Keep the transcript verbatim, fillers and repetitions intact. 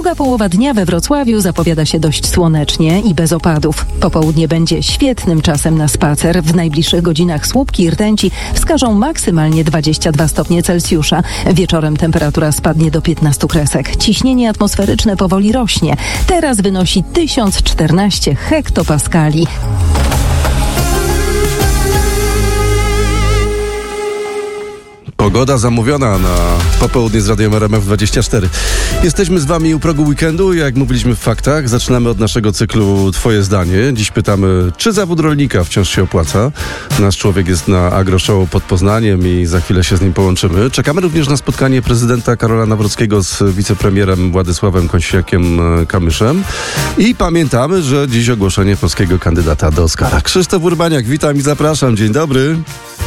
Druga połowa dnia we Wrocławiu zapowiada się dość słonecznie i bez opadów. Popołudnie będzie świetnym czasem na spacer. W najbliższych godzinach słupki i rtęci wskażą maksymalnie dwadzieścia dwa stopnie Celsjusza. Wieczorem temperatura spadnie do piętnastu kresek. Ciśnienie atmosferyczne powoli rośnie. Teraz wynosi tysiąc czternaście hektopaskali. Pogoda zamówiona na popołudnie z Radiem R M F dwadzieścia cztery. Jesteśmy z wami u progu weekendu. Jak mówiliśmy w faktach, zaczynamy od naszego cyklu Twoje zdanie. Dziś pytamy, czy zawód rolnika wciąż się opłaca? Nasz człowiek jest na agroshow pod Poznaniem i za chwilę się z nim połączymy. Czekamy również na spotkanie prezydenta Karola Nawrockiego z wicepremierem Władysławem Kosiniakiem-Kamyszem. I pamiętamy, że dziś ogłoszenie polskiego kandydata do Oscara. Krzysztof Urbaniak, witam i zapraszam. Dzień dobry.